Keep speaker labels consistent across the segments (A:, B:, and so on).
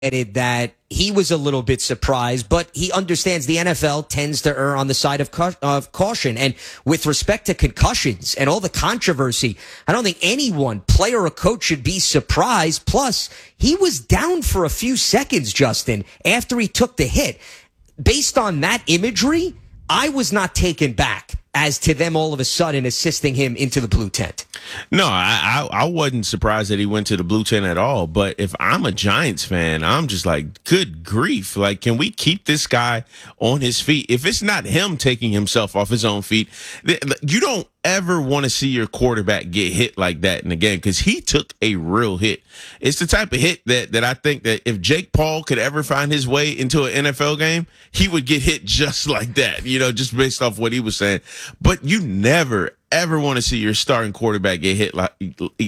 A: admitted that he was a little bit surprised, but he understands the NFL tends to err on the side of caution. And with respect to concussions and all the controversy, I don't think anyone, player or coach, should be surprised. Plus, he was down for a few seconds, Justin, after he took the hit. Based on that imagery, I was not taken back as to them all of a sudden assisting him into the blue tent.
B: No, I wasn't surprised that he went to the blue tent at all. But if I'm a Giants fan, I'm just like, good grief. Like, can we keep this guy on his feet? If it's not him taking himself off his own feet, you don't ever want to see your quarterback get hit like that in the game, because he took a real hit. It's the type of hit that I think that if Jake Paul could ever find his way into an NFL game, he would get hit just like that, just based off what he was saying. But you never, ever want to see your starting quarterback get hit like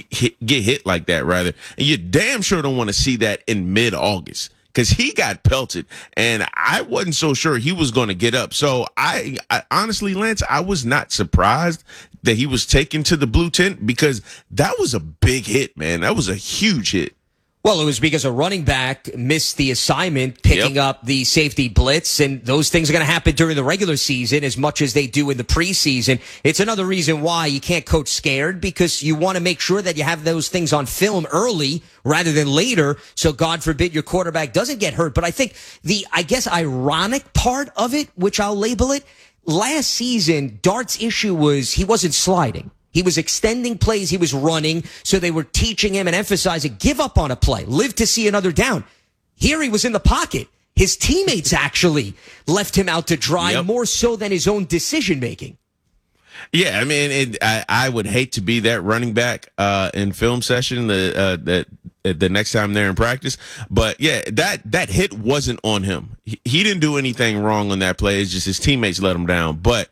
B: that, rather. And you damn sure don't want to see that in mid-August, because he got pelted, and I wasn't so sure he was going to get up. So I honestly, Lance, I was not surprised that he was taken to the blue tent, because that was a big hit, man. That was a huge hit.
A: Well, it was because a running back missed the assignment picking up the safety blitz, and those things are going to happen during the regular season as much as they do in the preseason. It's another reason why you can't coach scared, because you want to make sure that you have those things on film early rather than later, so God forbid your quarterback doesn't get hurt. But I think the, ironic part of it, which I'll label it, last season, Dart's issue was he wasn't sliding. He was extending plays. He was running. So they were teaching him and emphasizing, give up on a play, live to see another down. Here he was in the pocket. His teammates actually left him out to dry more so than his own decision making.
B: Yeah, I mean, I would hate to be that running back in film session the next time they're in practice. But yeah, that hit wasn't on him. He didn't do anything wrong on that play. It's just his teammates let him down. But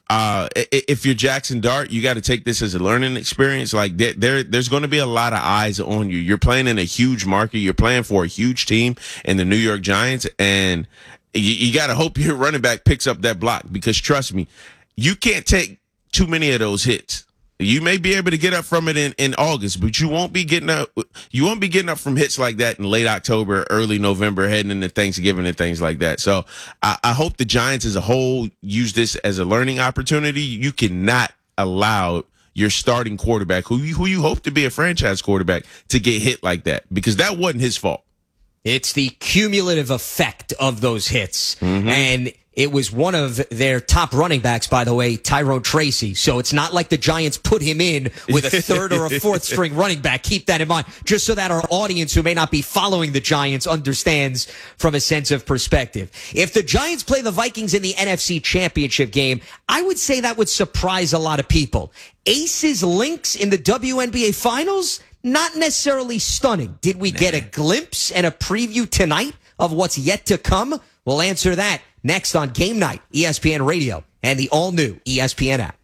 B: if you're Jackson Dart, you got to take this as a learning experience. Like there's going to be a lot of eyes on you. You're playing in a huge market. You're playing for a huge team in the New York Giants, and you got to hope your running back picks up that block, because trust me, you can't take too many of those hits. You may be able to get up from it in August, but you won't be getting up. You won't be getting up from hits like that in late October, early November, heading into Thanksgiving and things like that. So I hope the Giants as a whole use this as a learning opportunity. You cannot allow your starting quarterback, who you hope to be a franchise quarterback, to get hit like that, because that wasn't his fault.
A: It's the cumulative effect of those hits. Mm-hmm. And it was one of their top running backs, by the way, Tyrone Tracy. So it's not like the Giants put him in with a third or a fourth string running back. Keep that in mind, just so that our audience who may not be following the Giants understands from a sense of perspective. If the Giants play the Vikings in the NFC Championship game, I would say that would surprise a lot of people. Aces Lynx in the WNBA Finals? Not necessarily stunning. Did we get a glimpse and a preview tonight of what's yet to come? We'll answer that next on Game Night, ESPN Radio, and the all-new ESPN app.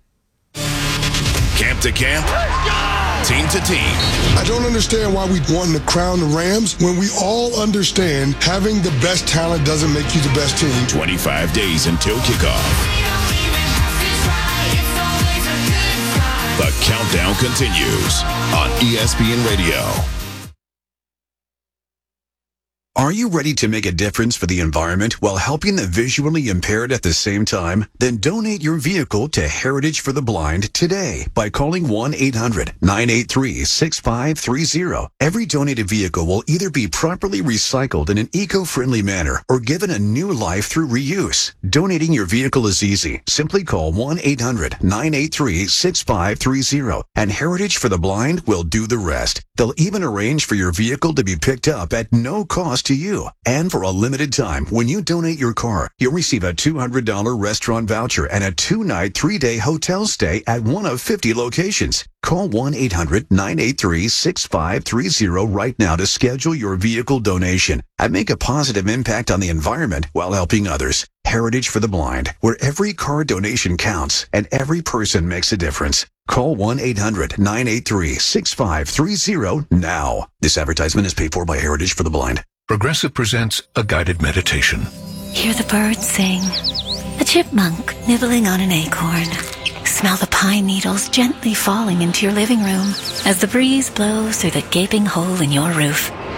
C: Camp to camp, team to team.
D: I don't understand why we want to crown the Rams when we all understand having the best talent doesn't make you the best team.
C: 25 days until kickoff. The countdown continues on ESPN Radio.
E: Are you ready to make a difference for the environment while helping the visually impaired at the same time? Then donate your vehicle to Heritage for the Blind today by calling 1-800-983-6530. Every donated vehicle will either be properly recycled in an eco-friendly manner or given a new life through reuse. Donating your vehicle is easy. Simply call 1-800-983-6530 and Heritage for the Blind will do the rest. They'll even arrange for your vehicle to be picked up at no cost to you. And for a limited time, when you donate your car, you'll receive a $200 restaurant voucher and a 2-night, 3-day hotel stay at one of 50 locations. Call 1-800-983-6530 right now to schedule your vehicle donation and make a positive impact on the environment while helping others. Heritage for the Blind, where every car donation counts and every person makes a difference. Call 1-800-983-6530 now. This advertisement is paid for by Heritage for the Blind.
C: Progressive presents a guided meditation.
F: Hear the birds sing, a chipmunk nibbling on an acorn. Smell the pine needles gently falling into your living room as the breeze blows through the gaping hole in your roof.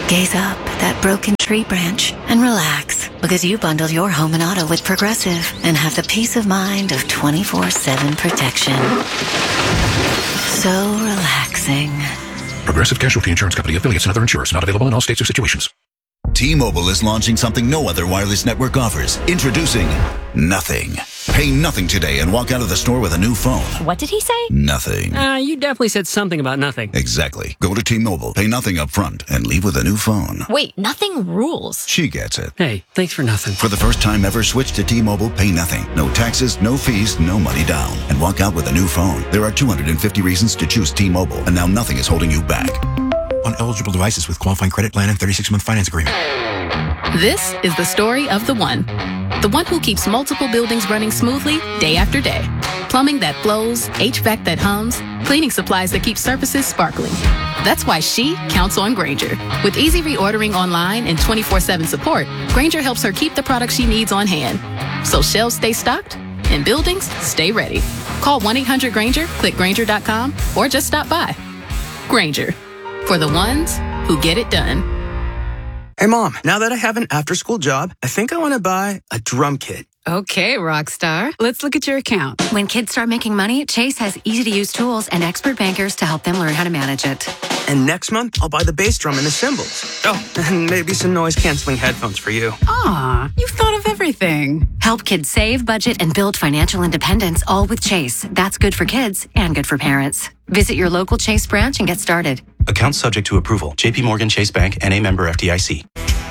F: Gaze up at that broken tree branch and relax, because you bundle your home and auto with Progressive and have the peace of mind of 24/7 protection. So relaxing.
G: Progressive Casualty Insurance Company, affiliates, and other insurers. Not available in all states or situations.
C: T-Mobile is launching something no other wireless network offers. Introducing Nothing. Pay nothing today and walk out of the store with a new phone.
H: What did he say?
C: Nothing.
I: You definitely said something about nothing.
C: Exactly. Go to T-Mobile, pay nothing up front, and leave with a new phone.
H: Wait, nothing rules.
C: She gets it.
I: Hey, thanks for nothing.
C: For the first time ever, switch to T-Mobile, pay nothing. No taxes, no fees, no money down. And walk out with a new phone. There are 250 reasons to choose T-Mobile, and now nothing is holding you back.
J: On eligible devices with qualifying credit plan and 36-month finance agreement.
K: This is the story of the one who keeps multiple buildings running smoothly day after day. Plumbing that flows, HVAC that hums, cleaning supplies that keep surfaces sparkling. That's why she counts on Grainger. With easy reordering online and 24/7 support, Grainger helps her keep the products she needs on hand. So shelves stay stocked and buildings stay ready. Call 1-800-GRAINGER, click Grainger.com, or just stop by. Grainger, for the ones who get it done.
L: Hey, Mom, now that I have an after-school job, I think I want to buy a drum kit.
M: Okay, Rockstar. Let's look at your account.
F: When kids start making money, Chase has easy-to-use tools and expert bankers to help them learn how to manage it.
L: And next month, I'll buy the bass drum and the cymbals. Oh, and maybe some noise-canceling headphones for you.
M: Aw, you've thought of everything.
F: Help kids save, budget, and build financial independence, all with Chase. That's good for kids and good for parents. Visit your local Chase branch and get started.
N: Account subject to approval. JP Morgan Chase Bank, N.A. member FDIC.